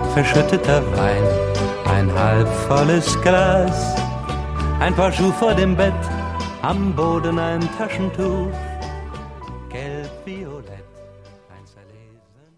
verschütteter Wein, ein halb volles Glas, ein paar Schuhe vor dem Bett, am Boden ein Taschentuch, gelb-violett, ein zerlesenes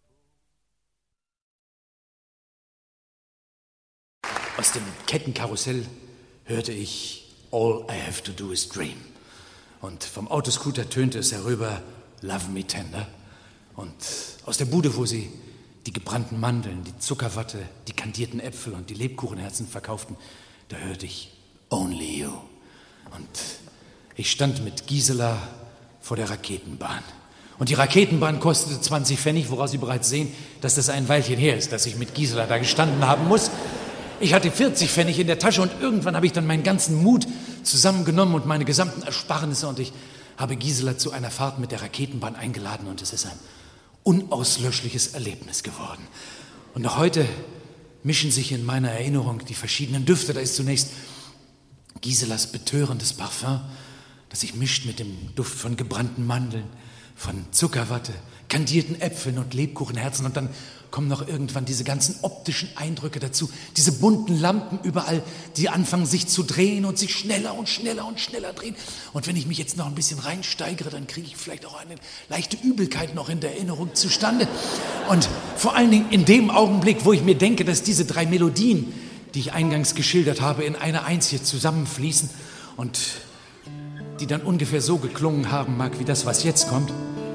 Buch. Aus dem Kettenkarussell hörte ich All I Have to Do is Dream. Und vom Autoscooter tönte es herüber Love Me Tender. Und aus der Bude, wo sie die gebrannten Mandeln, die Zuckerwatte, die kandierten Äpfel und die Lebkuchenherzen verkauften, da hörte ich Only You. Und ich stand mit Gisela vor der Raketenbahn. Und die Raketenbahn kostete 20 Pfennig, woraus Sie bereits sehen, dass das ein Weilchen her ist, dass ich mit Gisela da gestanden haben muss. Ich hatte 40 Pfennig in der Tasche und irgendwann habe ich dann meinen ganzen Mut zusammengenommen und meine gesamten Ersparnisse und ich habe Gisela zu einer Fahrt mit der Raketenbahn eingeladen und es ist ein unauslöschliches Erlebnis geworden. Und noch heute mischen sich in meiner Erinnerung die verschiedenen Düfte. Da ist zunächst Giselas betörendes Parfum, das sich mischt mit dem Duft von gebrannten Mandeln, von Zuckerwatte, kandierten Äpfeln und Lebkuchenherzen. Und dann kommen noch irgendwann diese ganzen optischen Eindrücke dazu, diese bunten Lampen überall, die anfangen sich zu drehen und sich schneller und schneller und schneller drehen. Und wenn ich mich jetzt noch ein bisschen reinsteigere, dann kriege ich vielleicht auch eine leichte Übelkeit noch in der Erinnerung zustande. Und vor allen Dingen in dem Augenblick, wo ich mir denke, dass diese 3 Melodien, die ich eingangs geschildert habe, in eine einzige zusammenfließen und die dann ungefähr so geklungen haben mag, wie das, was jetzt kommt.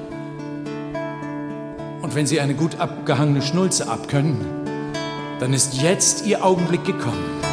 Und wenn Sie eine gut abgehangene Schnulze abkönnen, dann ist jetzt Ihr Augenblick gekommen.